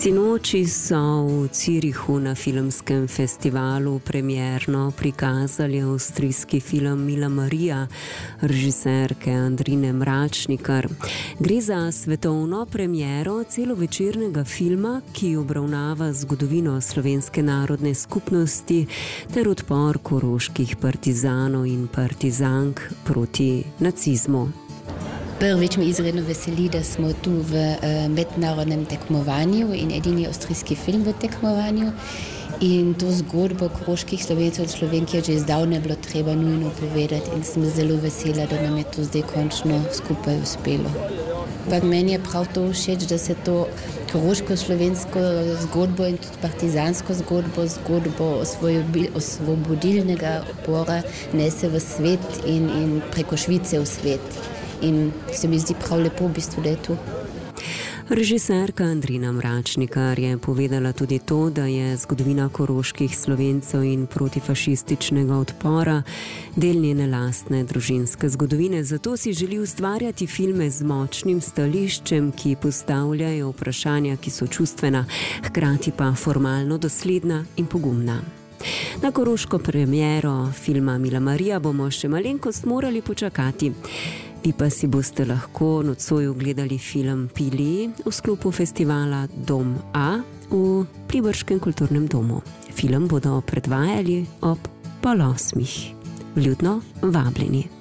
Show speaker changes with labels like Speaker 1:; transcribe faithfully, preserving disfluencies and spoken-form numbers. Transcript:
Speaker 1: Sinoči so v Zürichu na filmskem festivalu premierno prikazali avstrijski film Mila Marija, režiserke Andrine Mračnikar. Gre za svetovno premiero celovečernega filma, ki obravnava zgodovino slovenske narodne skupnosti ter odpor koroških partizanov in partizank proti nacizmu.
Speaker 2: Prvič me izredno veseli, da smo tu v uh, mednarodnem tekmovanju in edini avstrijski film v tekmovanju. In to zgodbo koroških Slovencev in Slovenk je že zdavnaj bilo treba nujno povedati in sem zelo vesela, da nam je to zdaj končno skupaj uspelo. Pa meni je prav to všeč, da se to koroško-slovensko zgodbo in tudi partizansko zgodbo, zgodbo osvobodilnega upora nese v svet in, in preko Švice v svet. In se mi zdi prav lepo v bistvu, da je tu.
Speaker 1: Režiserka Andrina Mračnikar je povedala tudi to, da je zgodovina koroških Slovencev in protifašističnega odpora del njene lastne družinske zgodovine, zato si želi ustvarjati filme z močnim stališčem, ki postavljajo vprašanja, ki so čustvena, hkrati pa formalno dosledna in pogumna. Na koroško premiero filma Mila Marija bomo še malenkost morali počakati. Vi pa si boste lahko nocoj ogledali film Pili v sklopu festivala Dom A v Pliberškem kulturnem domu. Film bodo predvajali ob pol osmih. Vljudno vabljeni.